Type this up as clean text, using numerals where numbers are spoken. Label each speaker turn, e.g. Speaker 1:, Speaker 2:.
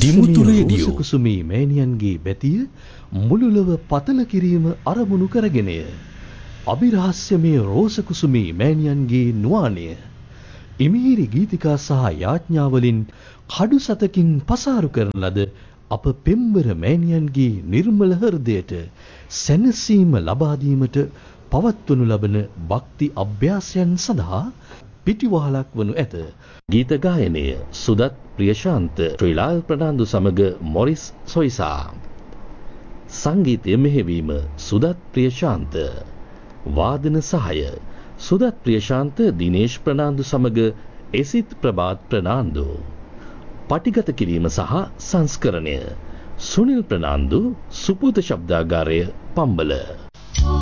Speaker 1: Dimuthu radio
Speaker 2: කුසුමී මෑණියන්ගේ බැතිය මුළු ලොව පතල කිරීම අරමුණු කරගෙනය. අභිරහස්‍යමය රෝස කුසුමී මෑණියන්ගේ නුවාණය ඉමිහිරි ගීතිකා සහ යාඥාවලින් කඩු සතකින් පසාරු කරන ලද අප පෙම්වර මෑණියන්ගේ නිර්මල හෘදයට සැනසීම ලබා දීමට පවත්වනු ලබන භක්ති අභ්‍යාසයන් සඳහා පිටිවහලක් වනු ඇත. ගීත ගායනය සුදත් ප්‍රියශාන්ත, ශ්‍රීලාල් ප්‍රනාන්දු සමග මොරිස් සොයිසා. සංගීතය මෙහෙවීම සුදත් ප්‍රියශාන්ත. වාදන සහාය සුදත් ප්‍රියශාන්ත, දිනේෂ් ප්‍රනාන්දු සමග එසිත් ප්‍රභාත් ප්‍රනාන්දු. පටිගත කිරීම සහ සංස්කරණය සුනිල් ප්‍රනාන්දු, සුපුත ශබ්දාගාරය පම්බල.